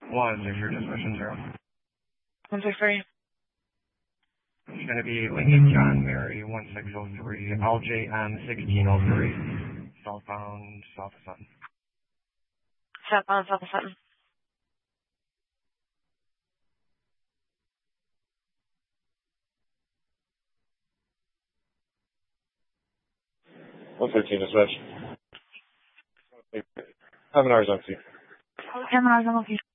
One, your disposition 0. 163. It's going to be Lincoln John Mary 1603, LJM 1603, southbound south of Sutton. Southbound south of Sutton. Dispatch. 7 hours empty. 7 hours on location.